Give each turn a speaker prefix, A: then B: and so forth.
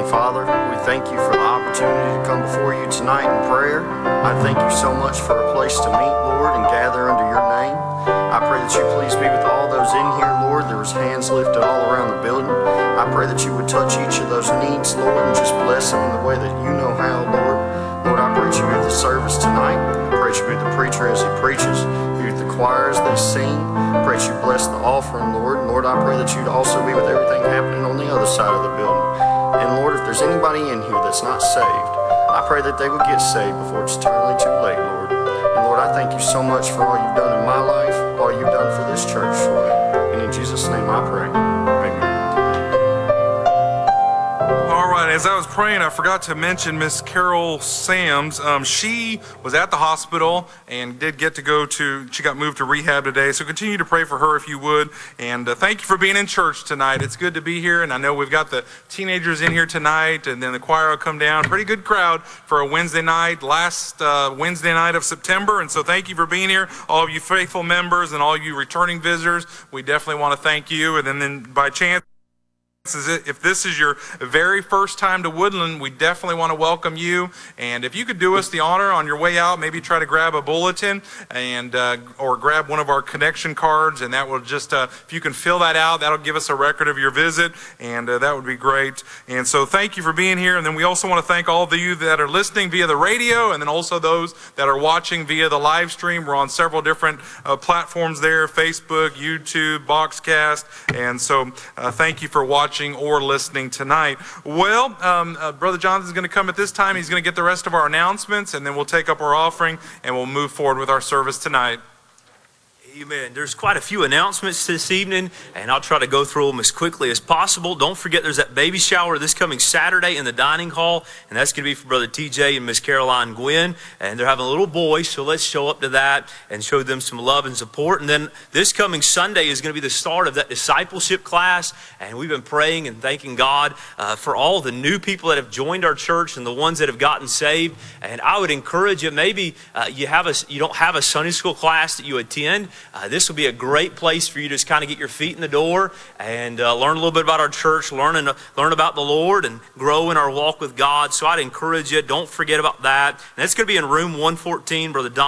A: Father, we thank you for the opportunity to come before you tonight in prayer. I thank you so much for a place to meet, Lord, and gather under your name. I pray that you please be with all those in here, Lord. There was hands lifted all around the building. I pray that you would touch each of those needs, Lord, and just bless them in the way that you know how, Lord. Lord, I pray that you be with the service tonight. I pray that you be with the preacher as he preaches, be with the choir as they sing. I pray that you bless the offering, Lord. And Lord, I pray that you'd also be with everything happening on the other side of the building. And Lord, if there's anybody in here that's not saved, I pray that they would get saved before it's eternally too late, Lord. And Lord, I thank you so much for all you've done in my life, all you've done for this church, Lord. And in Jesus' name I pray. Amen.
B: All right, as I was praying, I forgot to mention Miss Carol Sams. She was at the hospital and did get to she got moved to rehab today. So continue to pray for her if you would. And thank you for being in church tonight. It's good to be here. And I know we've got the teenagers in here tonight, and then the choir will come down. Pretty good crowd for a Wednesday night, last Wednesday night of September. And so thank you for being here, all of you faithful members and all you returning visitors. We definitely want to thank you. And then by chance, if this is your very first time to Woodland, we definitely want to welcome you. And if you could do us the honor on your way out, maybe try to grab a bulletin and or grab one of our connection cards, and that will just, if you can fill that out, that'll give us a record of your visit, and that would be great. And so thank you for being here. And then we also want to thank all of you that are listening via the radio, and then also those that are watching via the live stream. We're on several different platforms there: Facebook, YouTube, Boxcast. And so thank you for watching or listening tonight. Well, Brother Jonathan's going to come at this time. He's going to get the rest of our announcements, and then we'll take up our offering and we'll move forward with our service tonight.
C: Amen. There's quite a few announcements this evening, and I'll try to go through them as quickly as possible. Don't forget there's that baby shower this coming Saturday in the dining hall, and that's going to be for Brother TJ and Miss Caroline Gwynn, and they're having a little boy, so let's show up to that and show them some love and support. And then this coming Sunday is going to be the start of that discipleship class, and we've been praying and thanking God for all the new people that have joined our church and the ones that have gotten saved. And I would encourage you, maybe you don't have a Sunday school class that you attend. This will be a great place for you to just kind of get your feet in the door and learn a little bit about our church, learn about the Lord, and grow in our walk with God. So I'd encourage you, don't forget about that. And it's going to be in room 114, Brother Don.